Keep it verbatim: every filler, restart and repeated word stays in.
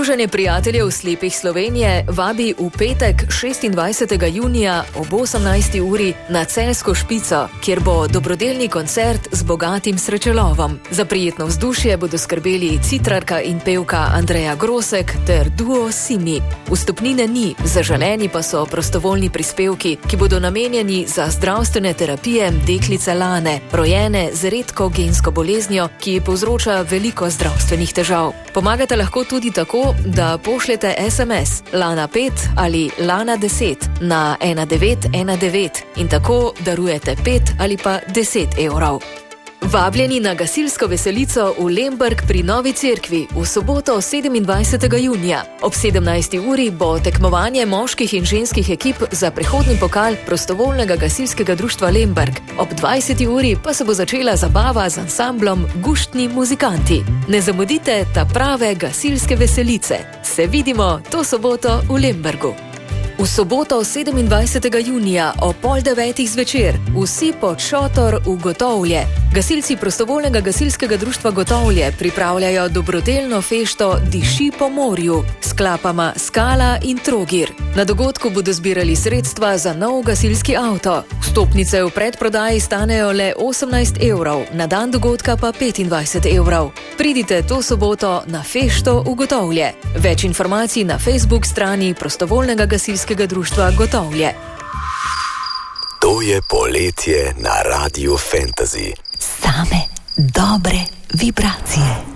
Združenje prijateljev slepih Slovenije vabi v petek šestindvajsetega junija ob osemnajsti uri na Celjsko špico, kjer bo dobrodelni koncert z bogatim srečelovom. Za prijetno vzdušje bodo skrbeli citrarka in pevka Andreja Grosek ter duo Simi. Vstopnine ni, zaželeni pa so prostovoljni prispevki, ki bodo namenjeni za zdravstvene terapije deklice Lane, rojene z redko gensko boleznijo, ki povzroča veliko zdravstvenih težav. Pomagate lahko tudi tako, da pošljete es em es Lana pet ali Lana deset na ena devet ena devet in tako darujete pet ali pa deset evrov. Vabljeni na gasilsko veselico v Lemberg pri Novi Cerkvi v soboto sedemindvajsetega junija. Ob sedemnajsti uri bo tekmovanje moških in ženskih ekip za prehodni pokal prostovoljnega gasilskega društva Lemberg. Ob dvajseti uri pa se bo začela zabava z ansamblom Guštni muzikanti. Ne zamudite ta prave gasilske veselice. Se vidimo to soboto v Lembergu. V soboto sedemindvajsetega junija o pol devetih zvečer vsi pod šotor v Gotovlje. Gasilci prostovoljnega gasilskega društva Gotovlje pripravljajo dobrodelno fešto Diši po morju s klapama Skala in Trogir. Na dogodku bodo zbirali sredstva za nov gasilski avto. Vstopnice v predprodaji stanejo le osemnajst evrov, na dan dogodka pa petindvajset evrov. Pridite to soboto na fešto v Gotovlje. Več informacij na Facebook strani prostovoljnega gasilskega društva Gotovlje. To je poletje na Radiu Fantasy. Same dobre vibracije.